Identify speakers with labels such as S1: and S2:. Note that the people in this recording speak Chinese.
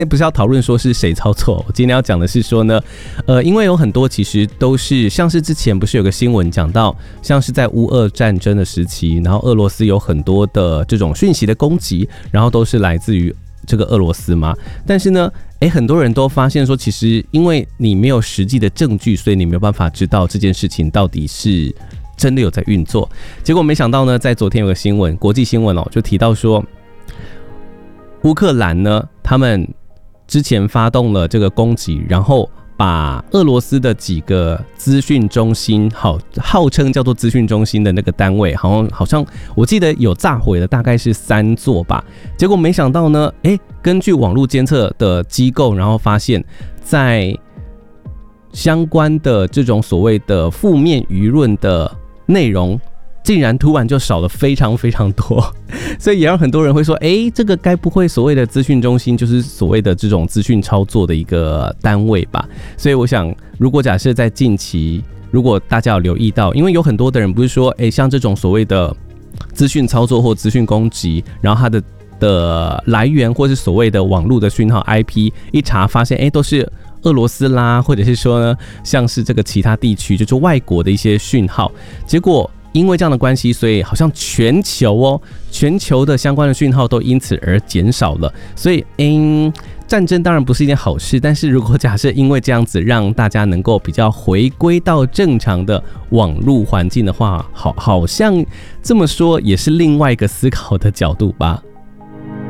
S1: 不是要讨论说是谁操作，我今天要讲的是说呢，因为有很多其实都是像是之前不是有个新闻讲到，像是在乌俄战争的时期，然后俄罗斯有很多的这种讯息的攻击，然后都是来自于这个俄罗斯嘛。但是呢，很多人都发现说，其实因为你没有实际的证据，所以你没有办法知道这件事情到底是真的有在运作。结果没想到呢，在昨天有个新闻，国际新闻就提到说，乌克兰呢，他们之前发动了这个攻击，然后把俄罗斯的几个资讯中心，号称叫做资讯中心的那个单位，好像我记得有炸毁了，大概是3座吧。结果没想到呢，根据网络监测的机构，然后发现，在相关的这种所谓的负面舆论的内容，竟然突然就少了非常非常多，所以也让很多人会说，这个该不会所谓的资讯中心就是所谓的这种资讯操作的一个单位吧？所以我想，如果假设在近期，如果大家有留意到，因为有很多的人不是说，像这种所谓的资讯操作或资讯攻击，然后它的来源或是所谓的网络的讯号 IP 一查发现，都是俄罗斯啦，或者是说呢，像是这个其他地区，就是外国的一些讯号，结果因为这样的关系，所以好像全球的相关的讯号都因此而减少了。所以，战争当然不是一件好事，但是如果假设因为这样子让大家能够比较回归到正常的网络环境的话，好像这么说也是另外一个思考的角度吧。